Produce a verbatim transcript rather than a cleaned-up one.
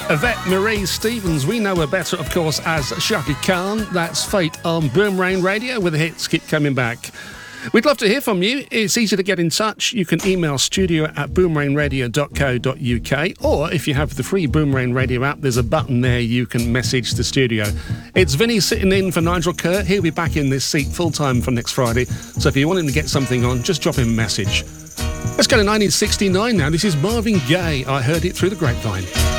Yvette Marie Stevens, we know her better, of course, as Shaka Khan. That's Fate on Boomrain Radio, with the hits keep coming back. We'd love to hear from you. It's easy to get in touch. You can email studio at boomrain radio dot co dot uk, or if you have the free Boomrain Radio app, there's a button there you can message the studio. It's Vinny sitting in for Nigel Kurt. He'll be back in this seat full-time from next Friday, so if you want him to get something on, just drop him a message. Let's go to nineteen sixty-nine now. This is Marvin Gaye. I Heard It Through the Grapevine.